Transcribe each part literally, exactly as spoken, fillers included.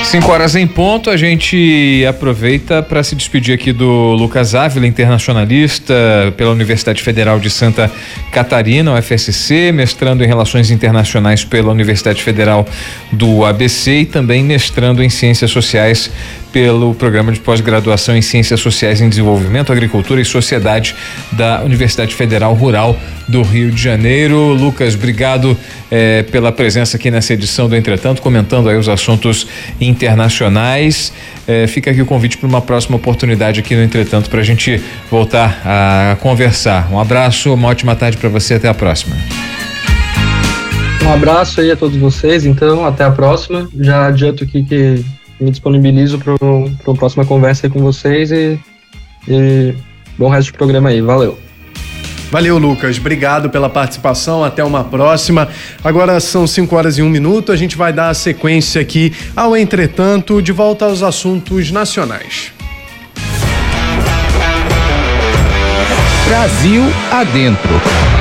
Cinco horas em ponto, a gente aproveita para se despedir aqui do Lucas Ávila, internacionalista pela Universidade Federal de Santa Catarina, U F S C, mestrando em Relações Internacionais pela Universidade Federal do A B C e também mestrando em Ciências Sociais pelo Programa de Pós-Graduação em Ciências Sociais em Desenvolvimento, Agricultura e Sociedade da Universidade Federal Rural do Rio de Janeiro. Lucas, obrigado eh, pela presença aqui nessa edição do Entretanto, comentando aí os assuntos internacionais. Eh, fica aqui o convite para uma próxima oportunidade aqui no Entretanto para a gente voltar a conversar. Um abraço, uma ótima tarde para você, até a próxima. Um abraço aí a todos vocês, então, até a próxima. Já adianto aqui que me disponibilizo para uma próxima conversa aí com vocês e, e bom resto de programa aí, valeu. Valeu, Lucas, obrigado pela participação, até uma próxima. Agora são cinco horas e um minuto, a gente vai dar a sequência aqui ao Entretanto, de volta aos assuntos nacionais. Brasil adentro.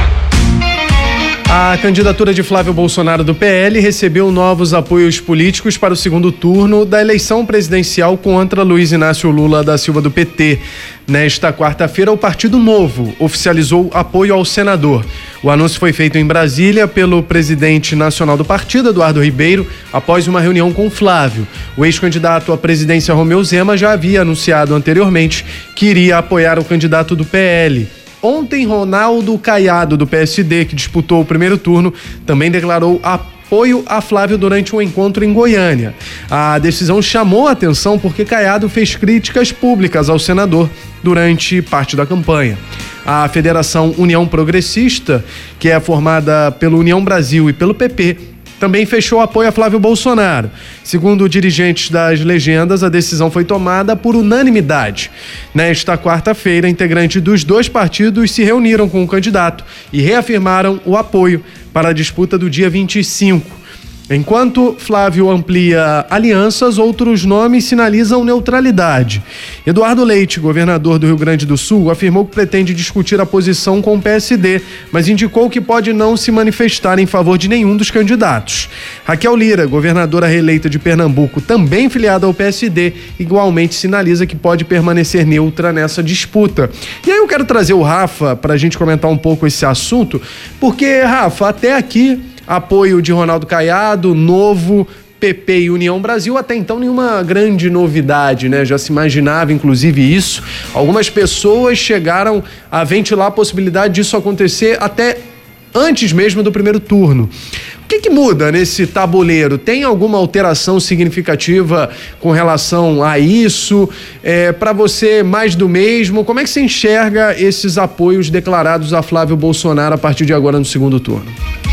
A candidatura de Flávio Bolsonaro do P L recebeu novos apoios políticos para o segundo turno da eleição presidencial contra Luiz Inácio Lula da Silva do P T. Nesta quarta-feira, o Partido Novo oficializou apoio ao senador. O anúncio foi feito em Brasília pelo presidente nacional do partido, Eduardo Ribeiro, após uma reunião com Flávio. O ex-candidato à presidência, Romeu Zema, já havia anunciado anteriormente que iria apoiar o candidato do P L. Ontem, Ronaldo Caiado, do P S D, que disputou o primeiro turno, também declarou apoio a Flávio durante um encontro em Goiânia. A decisão chamou a atenção porque Caiado fez críticas públicas ao senador durante parte da campanha. A Federação União Progressista, que é formada pelo União Brasil e pelo P P, também fechou apoio a Flávio Bolsonaro. Segundo dirigentes das legendas, a decisão foi tomada por unanimidade. Nesta quarta-feira, integrantes dos dois partidos se reuniram com o candidato e reafirmaram o apoio para a disputa do dia vinte e cinco. Enquanto Flávio amplia alianças, outros nomes sinalizam neutralidade. Eduardo Leite, governador do Rio Grande do Sul, afirmou que pretende discutir a posição com o P S D, mas indicou que pode não se manifestar em favor de nenhum dos candidatos. Raquel Lira, governadora reeleita de Pernambuco, também filiada ao P S D, igualmente sinaliza que pode permanecer neutra nessa disputa. E aí eu quero trazer o Rafa para a gente comentar um pouco esse assunto, porque, Rafa, até aqui apoio de Ronaldo Caiado, Novo, P P e União Brasil, até então nenhuma grande novidade, né? Já se imaginava, inclusive, isso. Algumas pessoas chegaram a ventilar a possibilidade disso acontecer até antes mesmo do primeiro turno. O que que muda nesse tabuleiro? Tem alguma alteração significativa com relação a isso? É, para você, mais do mesmo? Como é que você enxerga esses apoios declarados a Flávio Bolsonaro a partir de agora no segundo turno?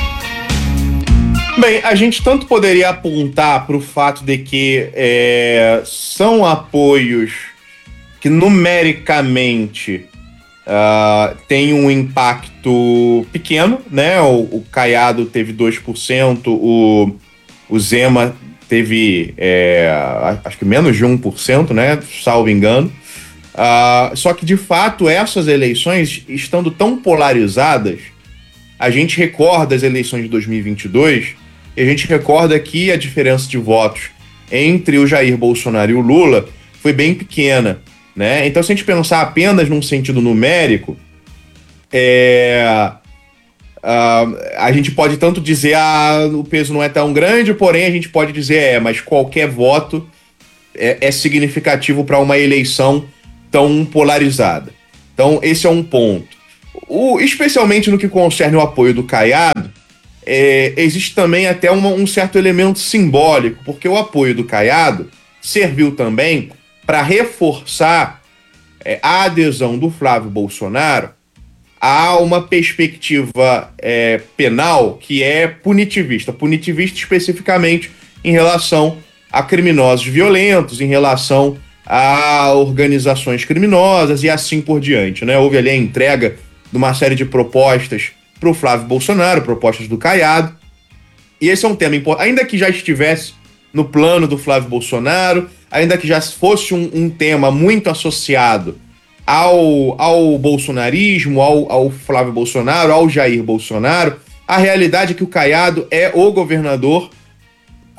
Bem, a gente tanto poderia apontar para o fato de que é, são apoios que numericamente uh, têm um impacto pequeno, né? O, o Caiado teve dois por cento, o, o Zema teve é, acho que menos de um por cento, né? Salvo engano. Uh, só que, de fato, essas eleições, estando tão polarizadas, a gente recorda as eleições de dois mil e vinte e dois e a gente recorda que a diferença de votos entre o Jair Bolsonaro e o Lula foi bem pequena, né? Então, se a gente pensar apenas num sentido numérico, é, uh, a gente pode tanto dizer ah, o peso não é tão grande, porém a gente pode dizer é, mas qualquer voto é, é significativo para uma eleição tão polarizada. Então, esse é um ponto. O, especialmente no que concerne o apoio do Caiado, é, existe também até uma, um certo elemento simbólico, porque o apoio do Caiado serviu também para reforçar é, a adesão do Flávio Bolsonaro a uma perspectiva é, penal que é punitivista, punitivista especificamente em relação a criminosos violentos, em relação a organizações criminosas e assim por diante, né? Houve ali a entrega de uma série de propostas para o Flávio Bolsonaro, propostas do Caiado, e esse é um tema importante, ainda que já estivesse no plano do Flávio Bolsonaro, ainda que já fosse um, um tema muito associado ao, ao bolsonarismo, ao, ao Flávio Bolsonaro, ao Jair Bolsonaro, a realidade é que o Caiado é o governador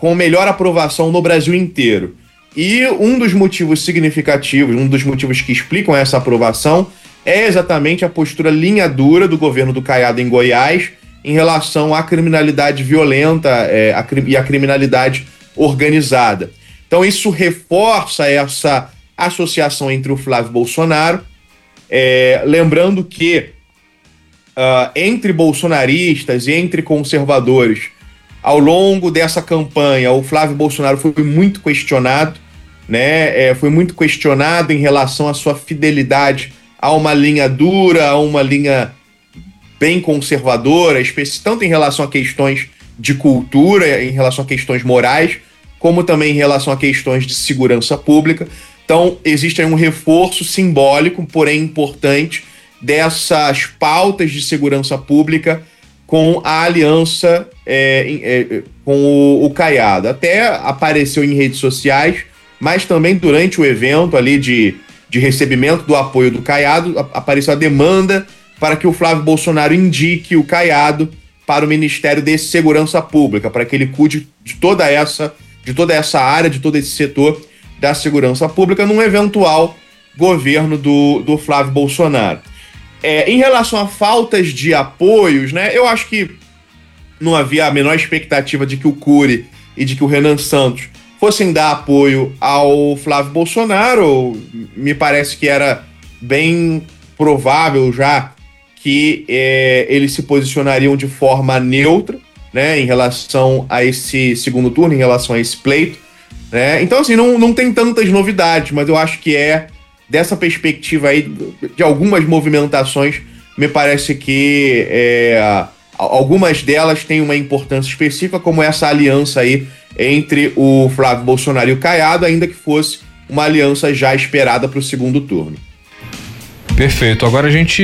com melhor aprovação no Brasil inteiro. E um dos motivos significativos, um dos motivos que explicam essa aprovação é exatamente a postura linha dura do governo do Caiado em Goiás em relação à criminalidade violenta é, a, e à criminalidade organizada. Então isso reforça essa associação entre o Flávio Bolsonaro, é, lembrando que uh, entre bolsonaristas e entre conservadores, ao longo dessa campanha, o Flávio Bolsonaro foi muito questionado, né? É, foi muito questionado em relação à sua fidelidade a uma linha dura, a uma linha bem conservadora, tanto em relação a questões de cultura, em relação a questões morais, como também em relação a questões de segurança pública. Então, existe aí um reforço simbólico, porém importante, dessas pautas de segurança pública com a aliança é, é, com o, o Caiado. Até apareceu em redes sociais, mas também durante o evento ali de, de recebimento do apoio do Caiado, a, apareceu a demanda para que o Flávio Bolsonaro indique o Caiado para o Ministério de Segurança Pública, para que ele cuide de toda essa, de toda essa área, de todo esse setor da segurança pública, num eventual governo do, do Flávio Bolsonaro. É, em relação a faltas de apoios, né, eu acho que não havia a menor expectativa de que o Cury e de que o Renan Santos fossem dar apoio ao Flávio Bolsonaro. Me parece que era bem provável já que é, eles se posicionariam de forma neutra, né, em relação a esse segundo turno, em relação a esse pleito, né? Então, assim, não, não tem tantas novidades, mas eu acho que é dessa perspectiva aí de algumas movimentações, me parece que é, algumas delas têm uma importância específica, como essa aliança aí entre o Flávio Bolsonaro e o Caiado, ainda que fosse uma aliança já esperada para o segundo turno. Perfeito. Agora a gente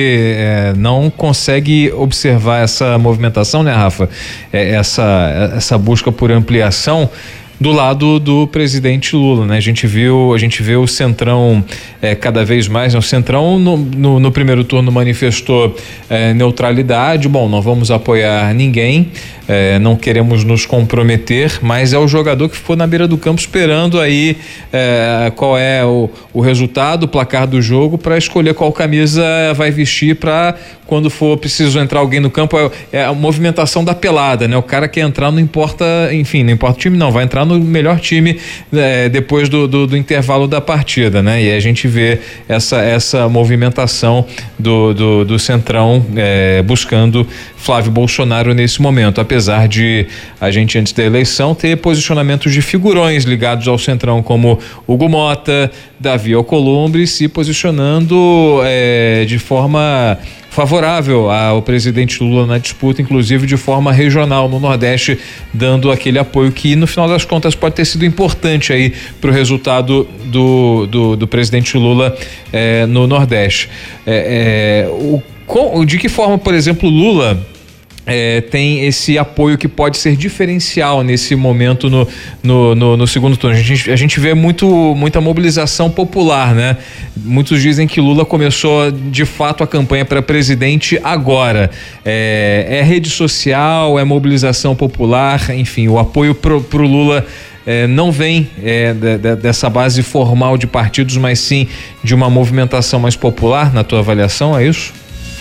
é, não consegue observar essa movimentação, né, Rafa? É, essa, essa busca por ampliação do lado do presidente Lula, né? A gente viu, a gente vê o Centrão é, cada vez mais, né? O Centrão no, no, no primeiro turno manifestou é, neutralidade, bom, não vamos apoiar ninguém, é, não queremos nos comprometer, mas é o jogador que ficou na beira do campo esperando aí é, qual é o, o resultado, o placar do jogo, para escolher qual camisa vai vestir para quando for preciso entrar alguém no campo. É, é a movimentação da pelada, né? O cara quer entrar, não importa, enfim, não importa o time, não, vai entrar no melhor time é, depois do, do, do intervalo da partida, né? E a gente vê essa, essa movimentação do, do, do Centrão é, buscando Flávio Bolsonaro nesse momento, apesar de a gente antes da eleição ter posicionamentos de figurões ligados ao Centrão, como Hugo Mota, Davi Alcolumbre, se posicionando é, de forma favorável ao presidente Lula na disputa, inclusive de forma regional no Nordeste, dando aquele apoio que no final das contas pode ter sido importante aí para o resultado do, do, do presidente Lula eh, no Nordeste. Eh, eh, o, com, de que forma, por exemplo, Lula É, tem esse apoio que pode ser diferencial nesse momento no, no, no, no segundo turno? A gente, a gente vê muito, muita mobilização popular, né? Muitos dizem que Lula começou de fato a campanha para presidente agora. É, é rede social, é mobilização popular, enfim, o apoio pro, pro Lula É, não vem é, de, de, dessa base formal de partidos, mas sim de uma movimentação mais popular, na tua avaliação, é isso?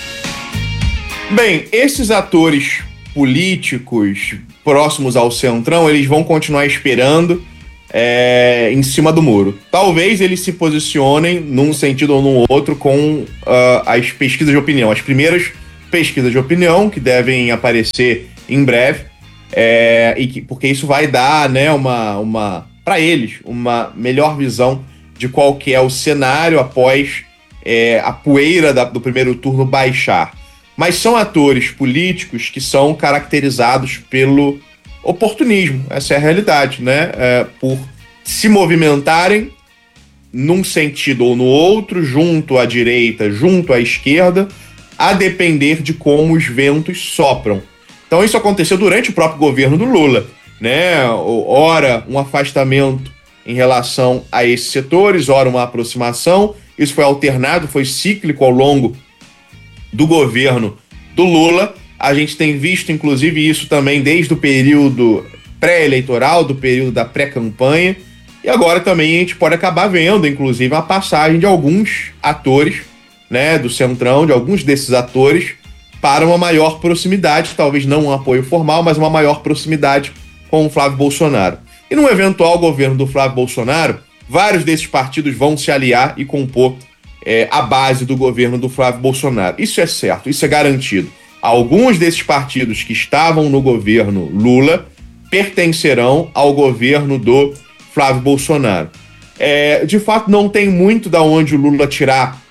Bem, esses atores políticos próximos ao Centrão, eles vão continuar esperando é, em cima do muro. Talvez eles se posicionem num sentido ou no outro com uh, as pesquisas de opinião, as primeiras pesquisas de opinião que devem aparecer em breve, é, e que, porque isso vai dar, né, uma, uma para eles uma melhor visão de qual que é o cenário após é, a poeira da, do primeiro turno baixar. Mas são atores políticos que são caracterizados pelo oportunismo, essa é a realidade, né? É, por se movimentarem num sentido ou no outro, junto à direita, junto à esquerda, a depender de como os ventos sopram. Então isso aconteceu durante o próprio governo do Lula, né? Ora um afastamento em relação a esses setores, ora uma aproximação. Isso foi alternado, foi cíclico ao longo do governo do Lula. A gente tem visto, inclusive, isso também desde o período pré-eleitoral, do período da pré-campanha, e agora também a gente pode acabar vendo, inclusive, a passagem de alguns atores, né, do Centrão, de alguns desses atores, para uma maior proximidade, talvez não um apoio formal, mas uma maior proximidade com o Flávio Bolsonaro. E num eventual governo do Flávio Bolsonaro, vários desses partidos vão se aliar e compor é, a base do governo do Flávio Bolsonaro. Isso é certo, isso é garantido. Alguns desses partidos que estavam no governo Lula pertencerão ao governo do Flávio Bolsonaro. É, de fato, não tem muito da onde o Lula tirar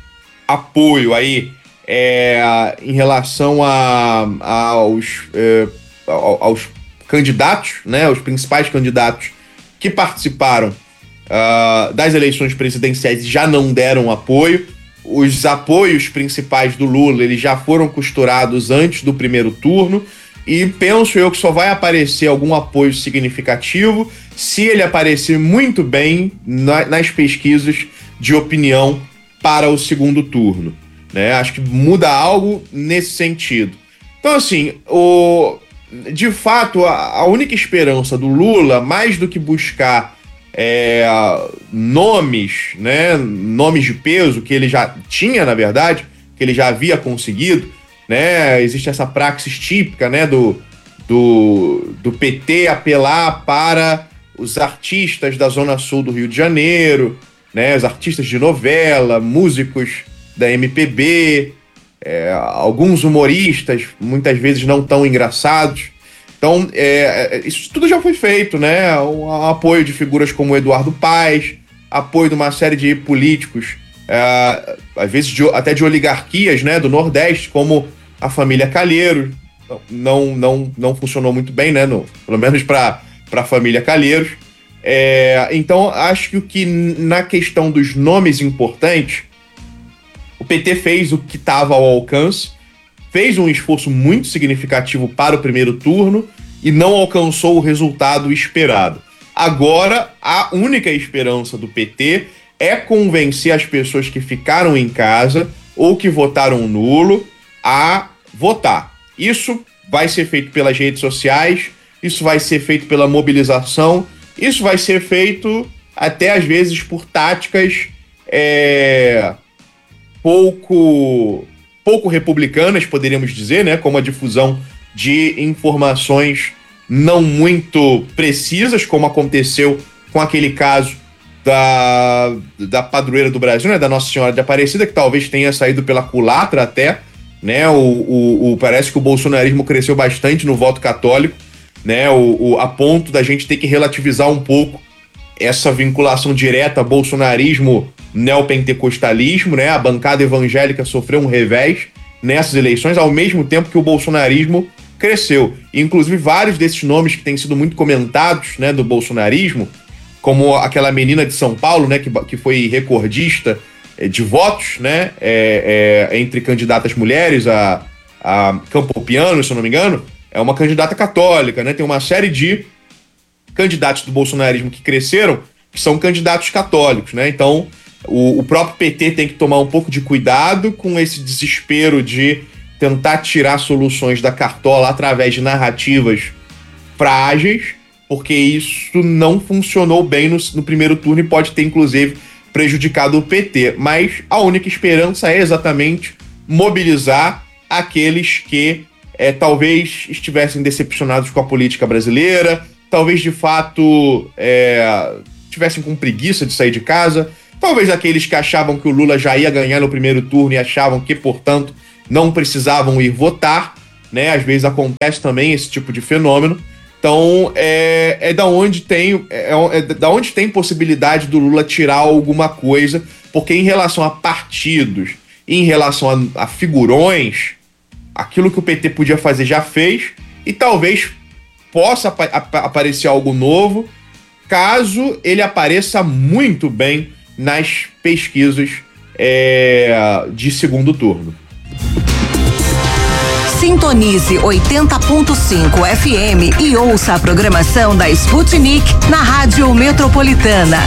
apoio aí é, em relação a, a, aos, é, aos candidatos, né, os principais candidatos que participaram uh, das eleições presidenciais e já não deram apoio. Os apoios principais do Lula, eles já foram costurados antes do primeiro turno, e penso eu que só vai aparecer algum apoio significativo se ele aparecer muito bem na, nas pesquisas de opinião para o segundo turno, né? Acho que muda algo nesse sentido. Então, assim, o, de fato, a, a única esperança do Lula, mais do que buscar é, nomes, né, nomes de peso, que ele já tinha, na verdade, que ele já havia conseguido, né? Existe essa praxis típica, né, do, do, do P T apelar para os artistas da Zona Sul do Rio de Janeiro, né, os artistas de novela, músicos da M P B, é, alguns humoristas, muitas vezes não tão engraçados. Então, é, isso tudo já foi feito, né? O, o apoio de figuras como Eduardo Paes, apoio de uma série de políticos, é, às vezes de, até de oligarquias, né, do Nordeste, como a família Calheiros. Não, não, não funcionou muito bem, né? No, pelo menos para a família Calheiros. É, então, acho que, o que na questão dos nomes importantes, o P T fez o que estava ao alcance, fez um esforço muito significativo para o primeiro turno e não alcançou o resultado esperado. Agora, a única esperança do P T é convencer as pessoas que ficaram em casa ou que votaram nulo a votar. Isso vai ser feito pelas redes sociais, isso vai ser feito pela mobilização, isso vai ser feito até às vezes por táticas é, pouco, pouco republicanas, poderíamos dizer, né? Como a difusão de informações não muito precisas, como aconteceu com aquele caso da, da padroeira do Brasil, né? Da Nossa Senhora de Aparecida, que talvez tenha saído pela culatra até, né? O, o, o, parece que o bolsonarismo cresceu bastante no voto católico, né? O, o, a ponto da gente ter que relativizar um pouco essa vinculação direta bolsonarismo neopentecostalismo, né? A bancada evangélica sofreu um revés nessas eleições, ao mesmo tempo que o bolsonarismo cresceu. E, inclusive, vários desses nomes que têm sido muito comentados, né, do bolsonarismo, como aquela menina de São Paulo, né, que, que foi recordista é, de votos, né, é, é, entre candidatas mulheres, a, a Campopiano, se eu não me engano, é uma candidata católica, né? Tem uma série de candidatos do bolsonarismo que cresceram, que são candidatos católicos, né? Então, o, o próprio P T tem que tomar um pouco de cuidado com esse desespero de tentar tirar soluções da cartola através de narrativas frágeis, porque isso não funcionou bem no, no primeiro turno e pode ter, inclusive, prejudicado o P T. Mas a única esperança é exatamente mobilizar aqueles que é, talvez estivessem decepcionados com a política brasileira, talvez, de fato, é, tivessem com preguiça de sair de casa, talvez aqueles que achavam que o Lula já ia ganhar no primeiro turno e achavam que, portanto, não precisavam ir votar, né? Às vezes acontece também esse tipo de fenômeno. Então, é, é da onde tem é, é da onde tem possibilidade do Lula tirar alguma coisa, porque em relação a partidos, em relação a, a figurões, aquilo que o P T podia fazer já fez, e talvez possa ap- ap- aparecer algo novo, caso ele apareça muito bem nas pesquisas é, de segundo turno. Sintonize oitenta ponto cinco F M e ouça a programação da Sputnik na Rádio Metropolitana.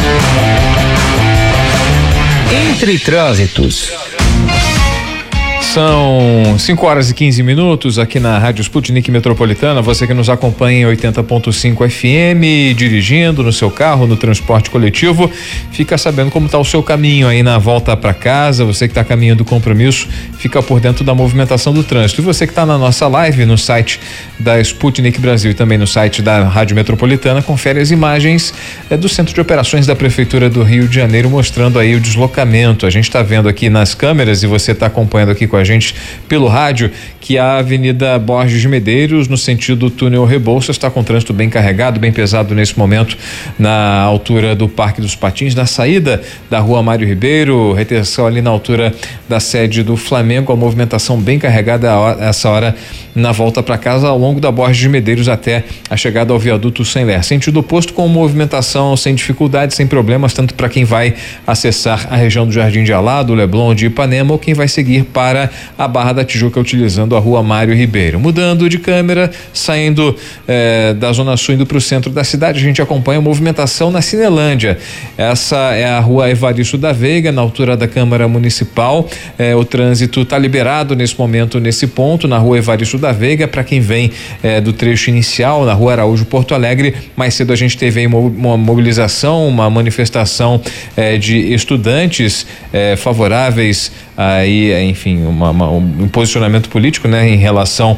Entre trânsitos. São cinco horas e quinze minutos aqui na Rádio Sputnik Metropolitana. Você que nos acompanha em oitenta ponto cinco F M, dirigindo no seu carro, no transporte coletivo, fica sabendo como está o seu caminho aí na volta para casa. Você que está caminhando do compromisso, fica por dentro da movimentação do trânsito. E você que está na nossa live no site da Sputnik Brasil e também no site da Rádio Metropolitana, confere as imagens é, do Centro de Operações da Prefeitura do Rio de Janeiro, mostrando aí o deslocamento. A gente está vendo aqui nas câmeras e você está acompanhando aqui com a gente pelo rádio que a Avenida Borges de Medeiros, no sentido túnel Rebouças, está com trânsito bem carregado, bem pesado nesse momento, na altura do Parque dos Patins, na saída da Rua Mário Ribeiro, retenção ali na altura da sede do Flamengo, a movimentação bem carregada essa hora na volta para casa, ao longo da Borges de Medeiros até a chegada ao viaduto Sem Ler. Sentido oposto, com movimentação sem dificuldades, sem problemas, tanto para quem vai acessar a região do Jardim de Alá, do Leblon, de Ipanema, ou quem vai seguir para a Barra da Tijuca utilizando a Rua Mário Ribeiro. Mudando de câmera, saindo eh, da Zona Sul indo para o centro da cidade, a gente acompanha a movimentação na Cinelândia. Essa é a Rua Evaristo da Veiga, na altura da Câmara Municipal. Eh, o trânsito está liberado nesse momento, nesse ponto, na Rua Evaristo da Veiga, para quem vem eh, do trecho inicial, na Rua Araújo, Porto Alegre. Mais cedo a gente teve aí uma mobilização, uma manifestação eh, de estudantes eh, favoráveis aí, enfim, uma, uma, um posicionamento político, né, em relação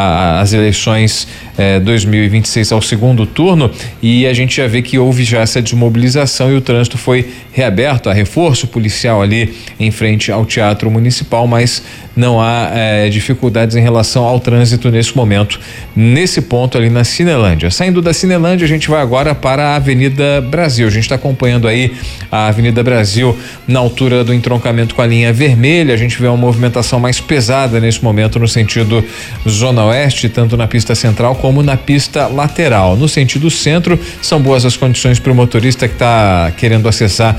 às eleições eh, dois mil e vinte e seis ao segundo turno, e a gente já vê que houve já essa desmobilização e o trânsito foi reaberto, a reforço policial ali em frente ao Teatro Municipal, mas não há eh, dificuldades em relação ao trânsito nesse momento, nesse ponto ali na Cinelândia. Saindo da Cinelândia, a gente vai agora para a Avenida Brasil. A gente está acompanhando aí a Avenida Brasil na altura do entroncamento com a linha vermelha. A gente vê uma movimentação mais pesada nesse momento no sentido Zona Oeste, tanto na pista central como na pista lateral. No sentido centro, são boas as condições para o motorista que está querendo acessar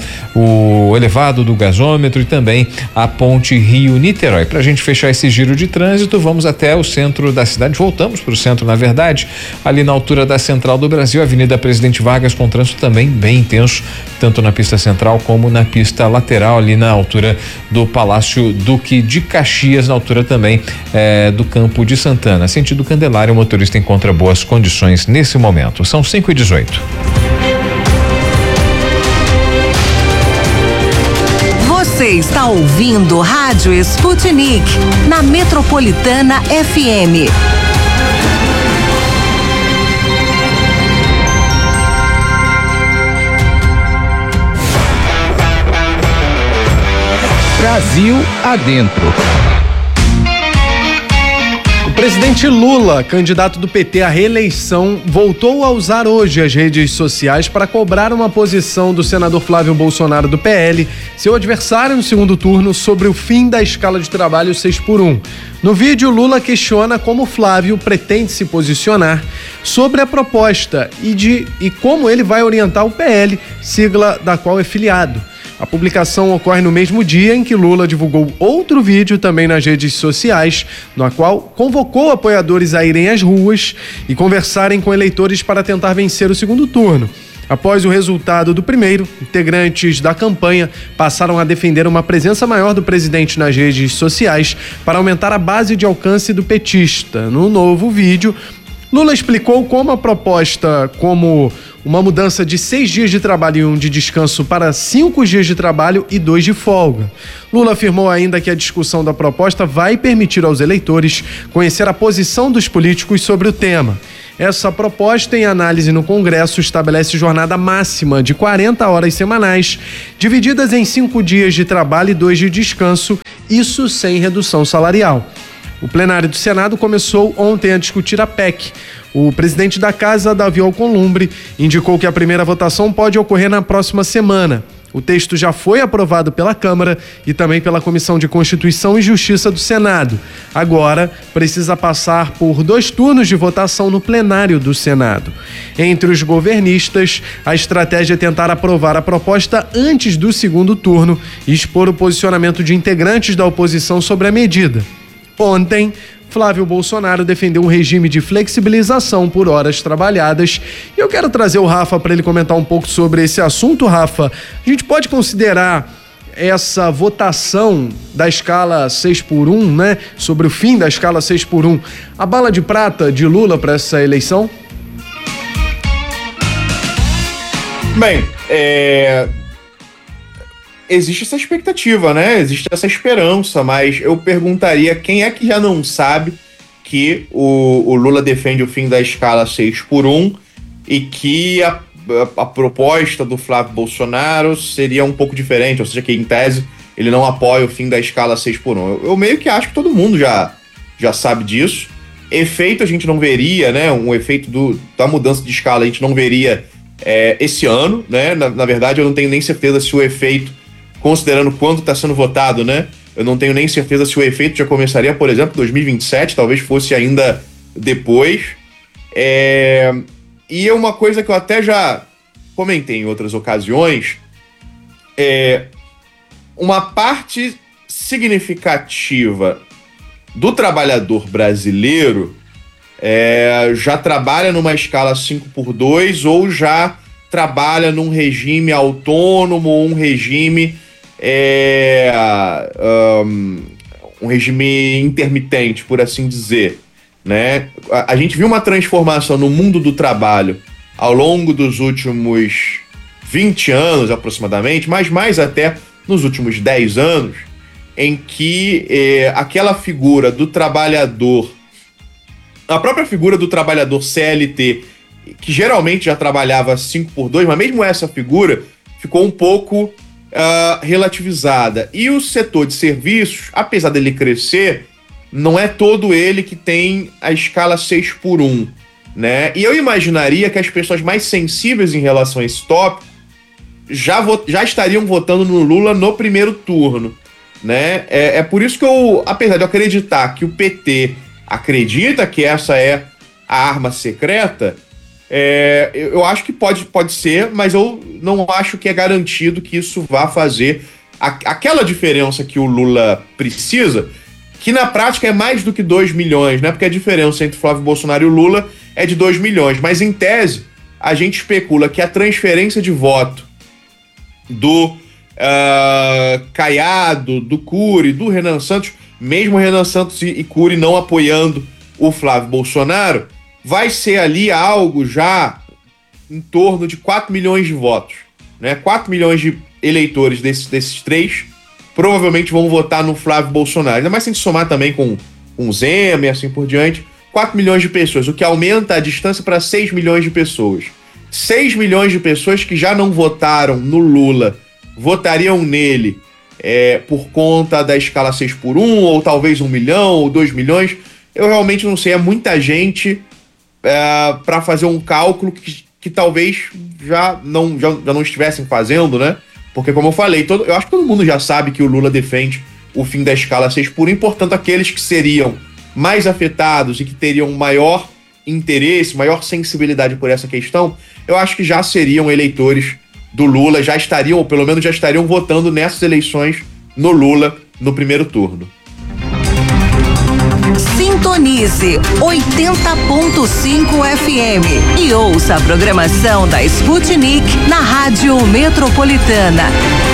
o elevado do gasômetro e também a ponte Rio-Niterói. Para a gente fechar esse giro de trânsito, vamos até o centro da cidade, voltamos para o centro, na verdade, ali na altura da Central do Brasil, Avenida Presidente Vargas, com trânsito também bem intenso, tanto na pista central como na pista lateral, ali na altura do Palácio Duque de Caxias, na altura também eh, do Campo de Santana. Sentido Candelária, o motorista encontra boas condições nesse momento. São cinco e dezoito. Você está ouvindo Rádio Sputnik na Metropolitana F M. Brasil adentro. O presidente Lula, candidato do P T à reeleição, voltou a usar hoje as redes sociais para cobrar uma posição do senador Flávio Bolsonaro do P L, seu adversário no segundo turno, sobre o fim da escala de trabalho seis por um. No vídeo, Lula questiona como Flávio pretende se posicionar sobre a proposta e, de, e como ele vai orientar o P L, sigla da qual é filiado. A publicação ocorre no mesmo dia em que Lula divulgou outro vídeo também nas redes sociais, no qual convocou apoiadores a irem às ruas e conversarem com eleitores para tentar vencer o segundo turno. Após o resultado do primeiro, integrantes da campanha passaram a defender uma presença maior do presidente nas redes sociais para aumentar a base de alcance do petista. No novo vídeo, Lula explicou como a proposta, como uma mudança de seis dias de trabalho e um de descanso para cinco dias de trabalho e dois de folga. Lula afirmou ainda que a discussão da proposta vai permitir aos eleitores conhecer a posição dos políticos sobre o tema. Essa proposta, em análise no Congresso, estabelece jornada máxima de quarenta horas semanais, divididas em cinco dias de trabalho e dois de descanso, isso sem redução salarial. O plenário do Senado começou ontem a discutir a P E C. O presidente da casa, Davi Alcolumbre, indicou que a primeira votação pode ocorrer na próxima semana. O texto já foi aprovado pela Câmara e também pela Comissão de Constituição e Justiça do Senado. Agora, precisa passar por dois turnos de votação no plenário do Senado. Entre os governistas, a estratégia é tentar aprovar a proposta antes do segundo turno e expor o posicionamento de integrantes da oposição sobre a medida. Ontem, Flávio Bolsonaro defendeu um regime de flexibilização por horas trabalhadas e eu quero trazer o Rafa para ele comentar um pouco sobre esse assunto. Rafa, a gente pode considerar essa votação da escala seis por um, né? Sobre o fim da escala seis por um, a bala de prata de Lula para essa eleição? Bem, é... existe essa expectativa, né? Existe essa esperança, mas eu perguntaria quem é que já não sabe que o, o Lula defende o fim da escala seis por um e que a, a, a proposta do Flávio Bolsonaro seria um pouco diferente, ou seja, que em tese ele não apoia o fim da escala seis por um. Eu, eu meio que acho que todo mundo já, já sabe disso. Efeito a gente não veria, né? Um efeito do, da mudança de escala a gente não veria é, esse ano, né? Na, na verdade, eu não tenho nem certeza se o efeito, considerando quanto está sendo votado, né? Eu não tenho nem certeza se o efeito já começaria, por exemplo, em dois mil e vinte e sete, talvez fosse ainda depois. É... E é uma coisa que eu até já comentei em outras ocasiões, é... uma parte significativa do trabalhador brasileiro é... já trabalha numa escala cinco por dois ou já trabalha num regime autônomo ou um regime é, um, um regime intermitente, por assim dizer, né? A, a gente viu uma transformação no mundo do trabalho ao longo dos últimos vinte anos aproximadamente, mas mais até nos últimos dez anos, em que é, aquela figura do trabalhador, a própria figura do trabalhador C L T, que geralmente já trabalhava cinco por dois, mas mesmo essa figura ficou um pouco uh, relativizada. E o setor de serviços, apesar dele crescer, não é todo ele que tem a escala seis por um, né? E eu imaginaria que as pessoas mais sensíveis em relação a esse tópico já, vo- já estariam votando no Lula no primeiro turno, né? É, é por isso que eu, apesar de eu acreditar que o P T acredita que essa é a arma secreta, É, eu acho que pode, pode ser, mas eu não acho que é garantido que isso vá fazer a, aquela diferença que o Lula precisa, que na prática é mais do que dois milhões, né? Porque a diferença entre Flávio Bolsonaro e o Lula é de dois milhões. Mas em tese, a gente especula que a transferência de voto do uh, Caiado, do Cury, do Renan Santos, mesmo Renan Santos e, e Cury não apoiando o Flávio Bolsonaro, vai ser ali algo já em torno de quatro milhões de votos, né? quatro milhões de eleitores desses, desses três provavelmente vão votar no Flávio Bolsonaro. Ainda mais se a gente somar também com, com o Zema e assim por diante. quatro milhões de pessoas, o que aumenta a distância para seis milhões de pessoas. seis milhões de pessoas que já não votaram no Lula votariam nele é, por conta da escala seis por um, ou talvez um milhão, ou dois milhões. Eu realmente não sei, é muita gente É, para fazer um cálculo que, que talvez já não, já, já não estivessem fazendo, né? Porque, como eu falei, todo, eu acho que todo mundo já sabe que o Lula defende o fim da escala seis por um, e, portanto, aqueles que seriam mais afetados e que teriam maior interesse, maior sensibilidade por essa questão, eu acho que já seriam eleitores do Lula, já estariam, ou pelo menos já estariam votando nessas eleições no Lula no primeiro turno. Sintonize oitenta ponto cinco F M e ouça a programação da Sputnik na Rádio Metropolitana.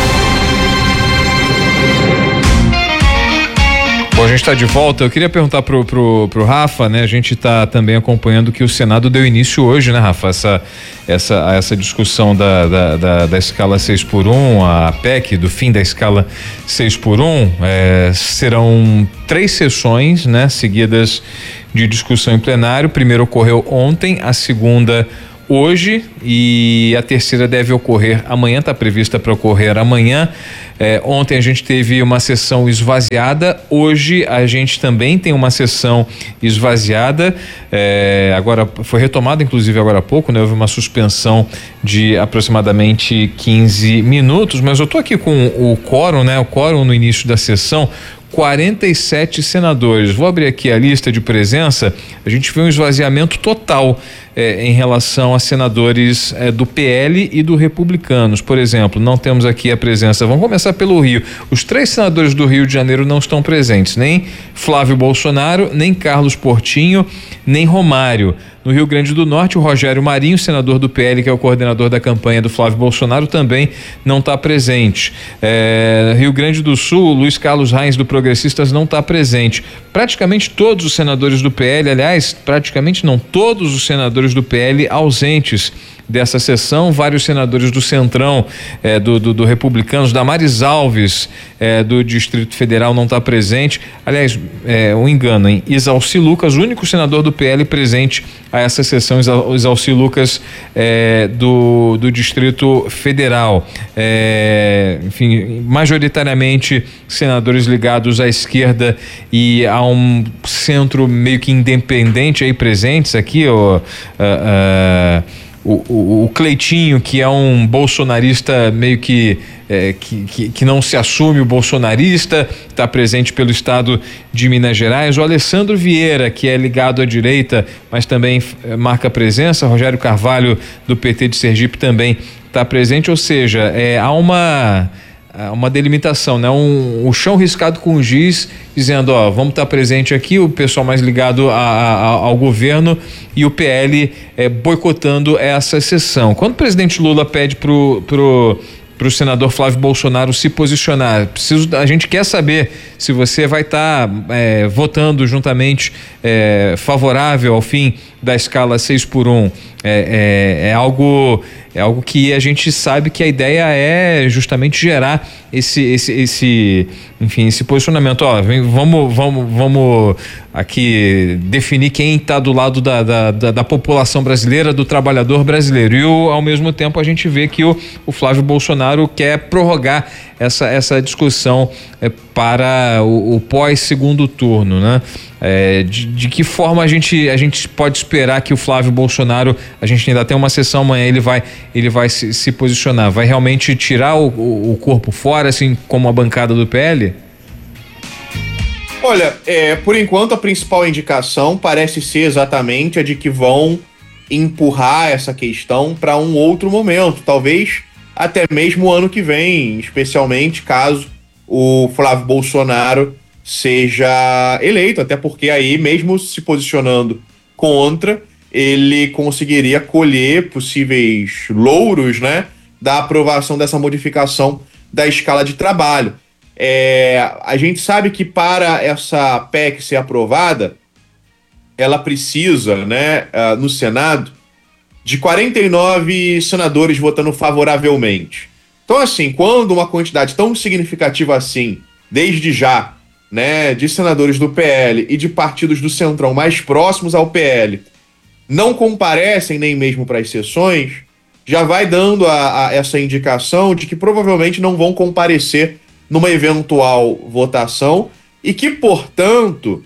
Bom, a gente está de volta. Eu queria perguntar pro, pro, pro Rafa, né? A gente está também acompanhando que o Senado deu início hoje, né, Rafa? Essa, essa, essa discussão da, da, da, da escala seis por um, a P E C do fim da escala seis por um, é, serão três sessões, né, seguidas de discussão em plenário. Primeiro ocorreu ontem, a segunda hoje e a terceira deve ocorrer amanhã, está prevista para ocorrer amanhã. É, ontem a gente teve uma sessão esvaziada, hoje a gente também tem uma sessão esvaziada, é, agora foi retomada inclusive agora há pouco, né? Houve uma suspensão de aproximadamente quinze minutos, mas eu tô aqui com o quórum, né? O quórum no início da sessão, quarenta e sete senadores. Vou abrir aqui a lista de presença. A gente vê um esvaziamento total eh, em relação a senadores eh, do P L e do Republicanos. Por exemplo, não temos aqui a presença. Vamos começar pelo Rio. Os três senadores do Rio de Janeiro não estão presentes, nem Flávio Bolsonaro, nem Carlos Portinho, nem Romário. No Rio Grande do Norte, o Rogério Marinho, senador do P L, que é o coordenador da campanha do Flávio Bolsonaro, também não está presente. É, Rio Grande do Sul, Luiz Carlos Reins, do Progressistas, não está presente. Praticamente todos os senadores do P L, aliás, praticamente não, todos os senadores do P L ausentes dessa sessão, vários senadores do Centrão, eh, do, do, do Republicanos, Damares Alves, eh, do Distrito Federal, não está presente. Aliás, é um engano, hein? Isalci Lucas, o único senador do P L presente a essa sessão, Isalci Lucas, eh, do, do Distrito Federal. Eh, enfim, majoritariamente senadores ligados à esquerda e a um centro meio que independente aí presentes aqui, ó. Uh, uh, O, o, o Cleitinho, que é um bolsonarista meio que, é, que, que, que não se assume o bolsonarista, está presente pelo estado de Minas Gerais. O Alessandro Vieira, que é ligado à direita, mas também é, marca presença. Rogério Carvalho, do P T de Sergipe, também está presente. Ou seja, é, há uma... uma delimitação, né? Um, um chão riscado com giz, dizendo, ó, vamos estar presente aqui, o pessoal mais ligado a, a, ao governo e o P L é, boicotando essa sessão. Quando o presidente Lula pede pro, pro, pro senador Flávio Bolsonaro se posicionar, preciso, a gente quer saber se você vai estar é, votando juntamente é, favorável ao fim da escala seis por um. É, é, é algo é algo que a gente sabe que a ideia é justamente gerar esse esse esse enfim esse posicionamento. Ó, vem, vamos vamos vamos aqui definir quem está do lado da, da, da, da população brasileira, do trabalhador brasileiro, e o, ao mesmo tempo a gente vê que o, o Flávio Bolsonaro quer prorrogar essa essa discussão é, para o, o pós segundo turno, né? É, de, de que forma a gente a gente pode esperar que o Flávio Bolsonaro, a gente ainda tem uma sessão amanhã, ele vai ele vai se, se posicionar, vai realmente tirar o, o, o corpo fora, assim como a bancada do P L? Olha, é, por enquanto a principal indicação parece ser exatamente a de que vão empurrar essa questão para um outro momento, talvez até mesmo o ano que vem, especialmente caso o Flávio Bolsonaro seja eleito, até porque aí, mesmo se posicionando contra, ele conseguiria colher possíveis louros, né, da aprovação dessa modificação da escala de trabalho. É, a gente sabe que para essa P E C ser aprovada, ela precisa, né, uh, no Senado, de quarenta e nove senadores votando favoravelmente. Então, assim, quando uma quantidade tão significativa assim, desde já, né, de senadores do P L e de partidos do Centrão mais próximos ao P L, não comparecem nem mesmo para as sessões, já vai dando a, a essa indicação de que provavelmente não vão comparecer numa eventual votação e que, portanto,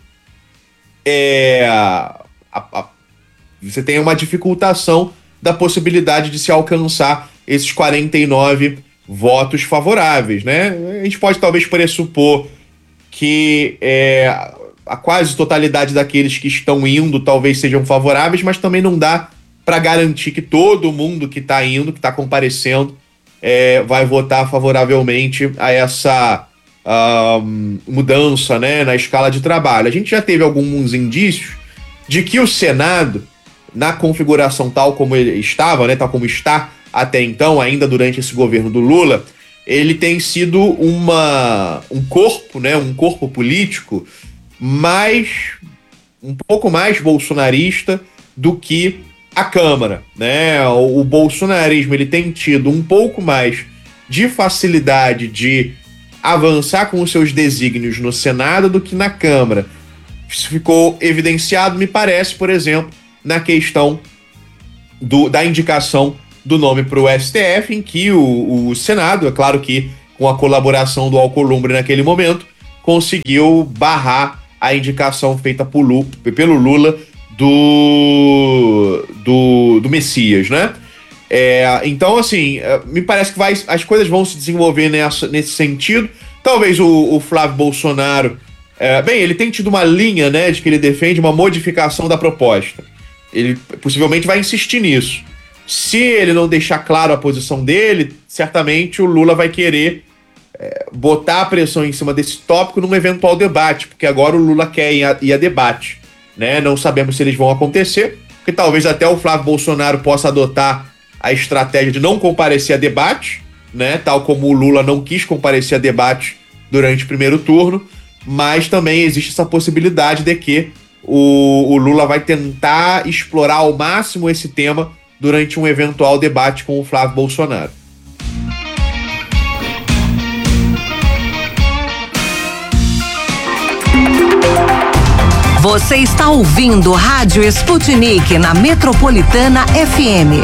é, a, a, você tem uma dificultação da possibilidade de se alcançar esses quarenta e nove votos favoráveis, né? A gente pode talvez pressupor que é, a quase totalidade daqueles que estão indo talvez sejam favoráveis, mas também não dá para garantir que todo mundo que está indo, que está comparecendo, é, vai votar favoravelmente a essa um, mudança, né, na escala de trabalho. A gente já teve alguns indícios de que o Senado, na configuração tal como ele estava, né, tal como está até então, ainda durante esse governo do Lula, ele tem sido uma, um corpo, né, um corpo político mais, um pouco mais bolsonarista do que a Câmara, né? O, o bolsonarismo, ele tem tido um pouco mais de facilidade de avançar com os seus desígnios no Senado do que na Câmara. Isso ficou evidenciado, me parece, por exemplo, na questão do, da indicação do nome para o S T F, em que o, o Senado, é claro que com a colaboração do Alcolumbre naquele momento, conseguiu barrar a indicação feita por Lula, pelo Lula do, do, do Messias, né? É, então, assim, me parece que vai, as coisas vão se desenvolver nessa, nesse sentido. Talvez o, o Flávio Bolsonaro, é, bem, ele tem tido uma linha, né, de que ele defende uma modificação da proposta. Ele possivelmente vai insistir nisso. Se ele não deixar claro a posição dele, certamente o Lula vai querer é, botar a pressão em cima desse tópico num eventual debate, porque agora o Lula quer ir a, ir a debate, né? Não sabemos se eles vão acontecer, porque talvez até o Flávio Bolsonaro possa adotar a estratégia de não comparecer a debate, né? Tal como o Lula não quis comparecer a debate durante o primeiro turno, mas também existe essa possibilidade de que o, o Lula vai tentar explorar ao máximo esse tema durante um eventual debate com o Flávio Bolsonaro. Você está ouvindo Rádio Sputnik na Metropolitana F M.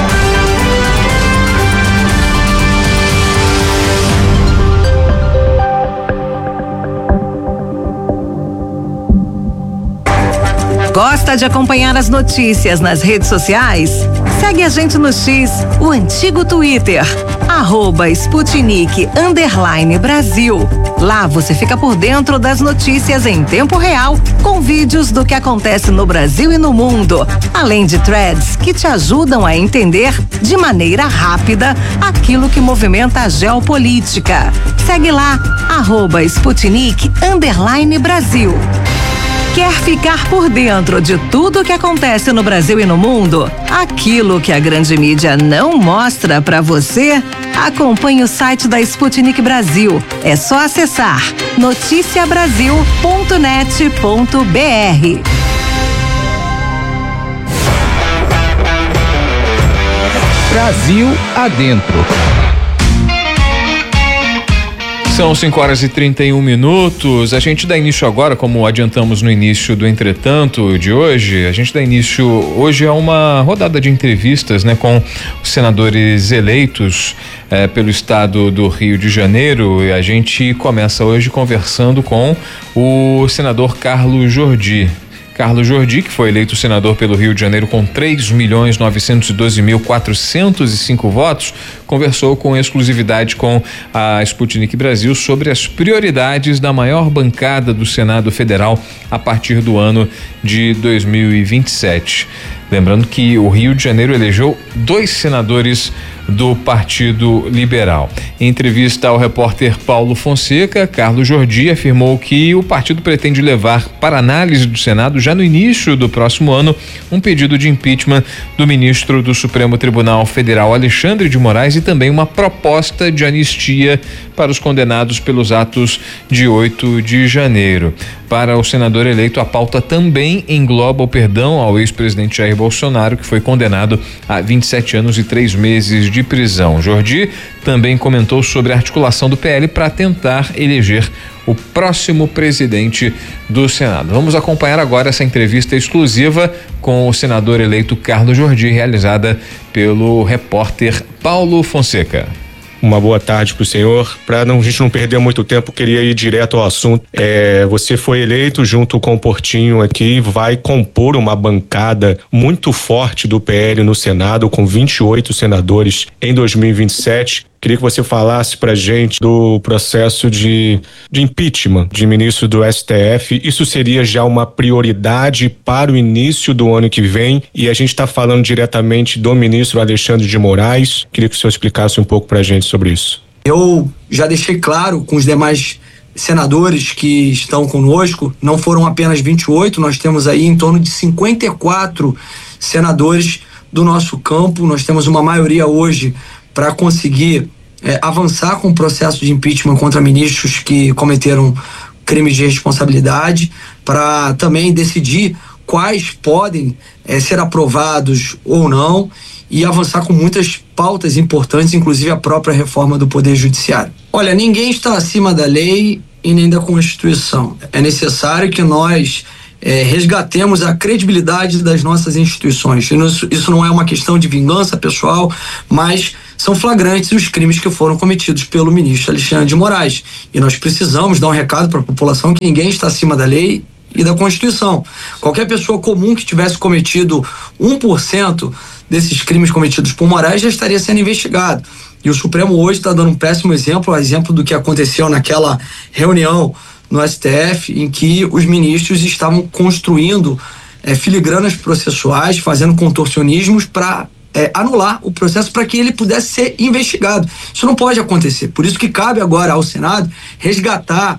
Gosta de acompanhar as notícias nas redes sociais? Segue a gente no X, o antigo Twitter, arroba Sputnik underline Brasil. Lá você fica por dentro das notícias em tempo real, com vídeos do que acontece no Brasil e no mundo, além de threads que te ajudam a entender de maneira rápida aquilo que movimenta a geopolítica. Segue lá, arroba Sputnik underline Brasil. Quer ficar por dentro de tudo o que acontece no Brasil e no mundo? Aquilo que a grande mídia não mostra pra você? Acompanhe o site da Sputnik Brasil. É só acessar noticia brasil ponto net ponto b r. Brasil adentro. São cinco horas e trinta e um minutos. A gente dá início agora, como adiantamos no início do Entretanto de hoje, a gente dá início hoje a uma rodada de entrevistas, né, com os senadores eleitos eh, pelo estado do Rio de Janeiro. E a gente começa hoje conversando com o senador Carlos Jordi. Carlos Jordi, que foi eleito senador pelo Rio de Janeiro com três milhões novecentos e doze mil quatrocentos e cinco votos, conversou com exclusividade com a Sputnik Brasil sobre as prioridades da maior bancada do Senado Federal a partir do ano de dois mil e vinte e sete. Lembrando que o Rio de Janeiro elegeu dois senadores do Partido Liberal. Em entrevista ao repórter Paulo Fonseca, Carlos Jordi afirmou que o partido pretende levar para análise do Senado, já no início do próximo ano, um pedido de impeachment do ministro do Supremo Tribunal Federal, Alexandre de Moraes, e também uma proposta de anistia para os condenados pelos atos de oito de janeiro. Para o senador eleito, a pauta também engloba o perdão ao ex-presidente Jair Bolsonaro, que foi condenado a vinte e sete anos e três meses de prisão. Jordi também comentou sobre a articulação do P L para tentar eleger o próximo presidente do Senado. Vamos acompanhar agora essa entrevista exclusiva com o senador eleito Carlos Jordi, realizada pelo repórter Paulo Fonseca. Uma boa tarde para o senhor. Para a gente não perder muito tempo, queria ir direto ao assunto. É, você foi eleito junto com o Portinho aqui, vai compor uma bancada muito forte do P L no Senado, com vinte e oito senadores em dois mil e vinte e sete. Queria que você falasse pra gente do processo de, de impeachment de ministro do S T F. Isso seria já uma prioridade para o início do ano que vem, e a gente está falando diretamente do ministro Alexandre de Moraes. Queria que o senhor explicasse um pouco pra gente sobre isso. Eu já deixei claro com os demais senadores que estão conosco, não foram apenas vinte e oito, nós temos aí em torno de cinquenta e quatro senadores do nosso campo. Nós temos uma maioria hoje para conseguir é, avançar com o processo de impeachment contra ministros que cometeram crimes de responsabilidade, para também decidir quais podem é, ser aprovados ou não, e avançar com muitas pautas importantes, inclusive a própria reforma do Poder Judiciário. Olha, ninguém está acima da lei e nem da Constituição. É necessário que nós É, resgatemos a credibilidade das nossas instituições. Isso, isso não é uma questão de vingança pessoal, mas são flagrantes os crimes que foram cometidos pelo ministro Alexandre de Moraes. E nós precisamos dar um recado para a população que ninguém está acima da lei e da Constituição. Qualquer pessoa comum que tivesse cometido um por cento desses crimes cometidos por Moraes já estaria sendo investigado. E o Supremo hoje está dando um péssimo exemplo, exemplo do que aconteceu naquela reunião no S T F, em que os ministros estavam construindo é, filigranas processuais, fazendo contorcionismos para é, anular o processo para que ele pudesse ser investigado. Isso não pode acontecer. Por isso que cabe agora ao Senado resgatar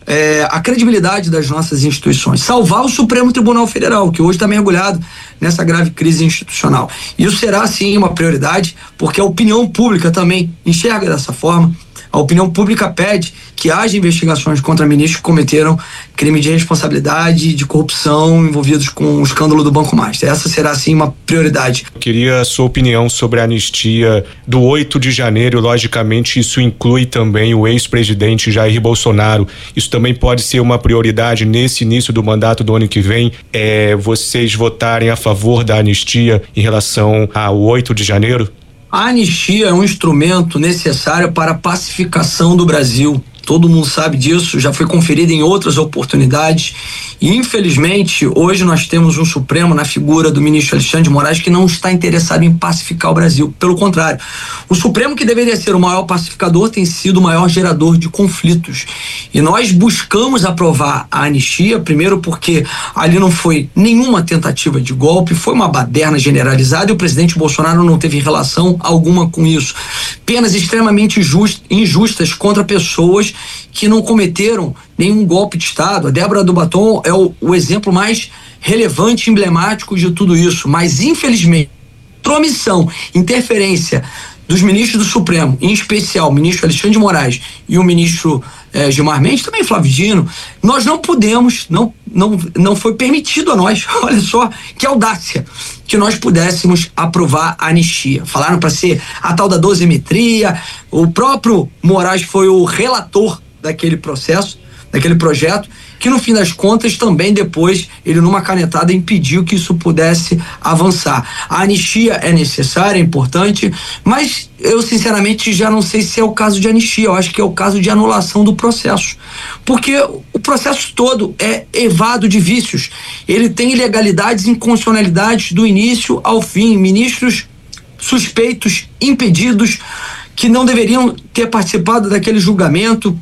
é, a credibilidade das nossas instituições, salvar o Supremo Tribunal Federal, que hoje está mergulhado nessa grave crise institucional. Isso será, sim, uma prioridade, porque a opinião pública também enxerga dessa forma. A opinião pública pede que haja investigações contra ministros que cometeram crime de responsabilidade e de corrupção envolvidos com o escândalo do Banco Master. Essa será, sim, uma prioridade. Eu queria a sua opinião sobre a anistia do oito de janeiro. Logicamente, isso inclui também o ex-presidente Jair Bolsonaro. Isso também pode ser uma prioridade nesse início do mandato do ano que vem, é, vocês votarem a favor da anistia em relação ao oito de janeiro? A anistia é um instrumento necessário para a pacificação do Brasil. Todo mundo sabe disso, já foi conferido em outras oportunidades. E, infelizmente, hoje nós temos um Supremo na figura do ministro Alexandre de Moraes que não está interessado em pacificar o Brasil. Pelo contrário, o Supremo, que deveria ser o maior pacificador, tem sido o maior gerador de conflitos. E nós buscamos aprovar a anistia, primeiro porque ali não foi nenhuma tentativa de golpe, foi uma baderna generalizada e o presidente Bolsonaro não teve relação alguma com isso. Penas extremamente just, injustas contra pessoas que não cometeram nenhum golpe de Estado. A Débora do Batom é o, o exemplo mais relevante e emblemático de tudo isso. Mas, infelizmente, intromissão, interferência dos ministros do Supremo, em especial o ministro Alexandre de Moraes e o ministro eh, Gilmar Mendes, também Flávio Dino, nós não podemos, não, não, não foi permitido a nós, olha só que audácia, que nós pudéssemos aprovar a anistia. Falaram para ser a tal da dosimetria, o próprio Moraes foi o relator daquele processo, daquele projeto, que no fim das contas também depois ele numa canetada impediu que isso pudesse avançar. A anistia é necessária, é importante, mas eu sinceramente já não sei se é o caso de anistia, eu acho que é o caso de anulação do processo, porque o processo todo é evado de vícios, ele tem ilegalidades e inconstitucionalidades do início ao fim, ministros suspeitos, impedidos, que não deveriam ter participado daquele julgamento,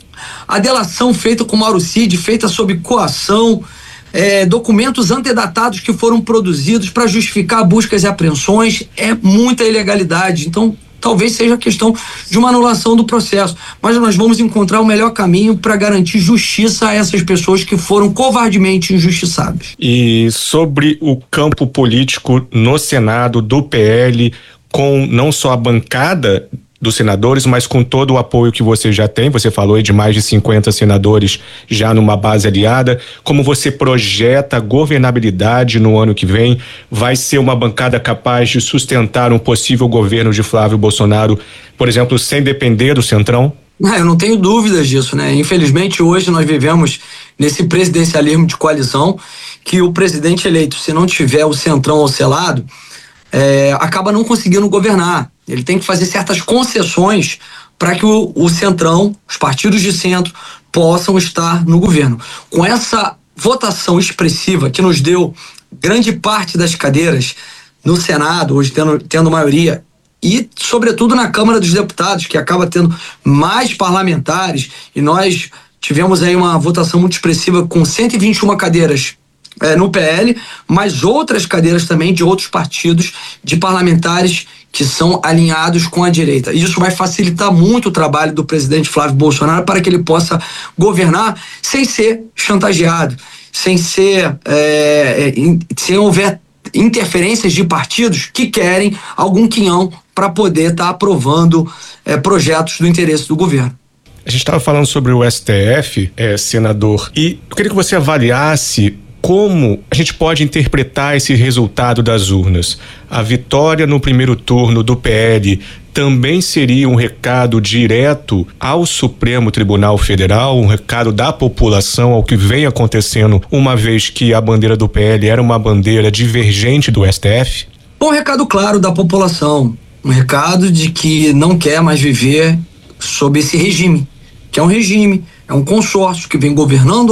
a delação feita com Mauro Cid, feita sob coação, é, documentos antedatados que foram produzidos para justificar buscas e apreensões, é muita ilegalidade. Então, talvez seja a questão de uma anulação do processo, mas nós vamos encontrar o melhor caminho para garantir justiça a essas pessoas que foram covardemente injustiçadas. E sobre o campo político no Senado do P L, com não só a bancada dos senadores, mas com todo o apoio que você já tem, você falou aí de mais de cinquenta senadores já numa base aliada, como você projeta a governabilidade no ano que vem? Vai ser uma bancada capaz de sustentar um possível governo de Flávio Bolsonaro, por exemplo, sem depender do Centrão? Não, eu não tenho dúvidas disso, né? Infelizmente, hoje nós vivemos nesse presidencialismo de coalizão, que o presidente eleito, se não tiver o Centrão ao seu lado, é, acaba não conseguindo governar. Ele tem que fazer certas concessões para que o, o Centrão, os partidos de centro, possam estar no governo. Com essa votação expressiva que nos deu grande parte das cadeiras no Senado, hoje tendo, tendo maioria, e sobretudo na Câmara dos Deputados, que acaba tendo mais parlamentares, e nós tivemos aí uma votação muito expressiva com cento e vinte e uma cadeiras é, no P L, mas outras cadeiras também de outros partidos, de parlamentares que são alinhados com a direita. Isso vai facilitar muito o trabalho do presidente Flávio Bolsonaro para que ele possa governar sem ser chantageado, sem ser, é, sem houver interferências de partidos que querem algum quinhão para poder estar tá aprovando é, projetos do interesse do governo. A gente estava falando sobre o S T F, é, senador, e eu queria que você avaliasse como a gente pode interpretar esse resultado das urnas. A vitória no primeiro turno do P L também seria um recado direto ao Supremo Tribunal Federal, um recado da população ao que vem acontecendo, uma vez que a bandeira do P L era uma bandeira divergente do S T F? Um recado claro da população, um recado de que não quer mais viver sob esse regime, que é um regime, é um consórcio que vem governando